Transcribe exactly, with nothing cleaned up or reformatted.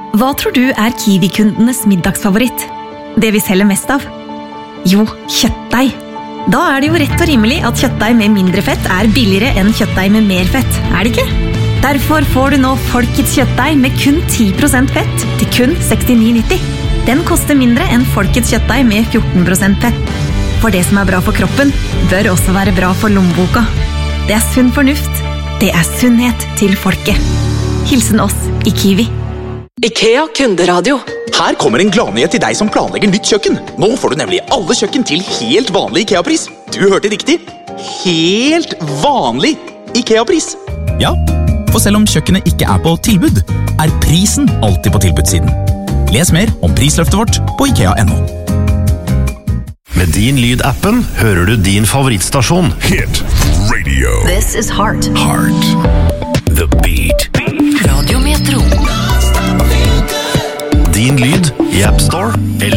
Hva tror du er Kiwi-kundenes middagsfavoritt? Det vi selger mest av? Jo, kjøttdeig. Da er det jo rett og rimelig at kjøttdeig med mindre fett er billigere enn kjøttdeig med mer fett, er det ikke? Derfor får du nå Folkets kjøttdeig med kun ti prosent fett til kun sekstini nitti. Den koster mindre enn Folkets kjøttdeig med fjorten prosent fett. For det som er bra for kroppen, bør også være bra for lommeboka. Det er sunn fornuft. Det er sunnhet til folket. Hilsen oss i Kiwi. IKEA kunderadio. Her kommer en gladnyhet til deg som planlegger nytt kjøkken. Nå får du nemlig alle kjøkken til helt vanlig IKEA-pris. Du hørte riktig. Helt vanlig IKEA-pris. Ja, for selv om kjøkkenet ikke er på tilbud, er prisen alltid på tilbudssiden. Les mer om prisløftet vårt på ikea punktum no. Med din Lyd-appen hører du din favorittstasjon. Hit Radio. This is Heart. Heart. The Beat. Radio Metro. Din Lyd i App Store eller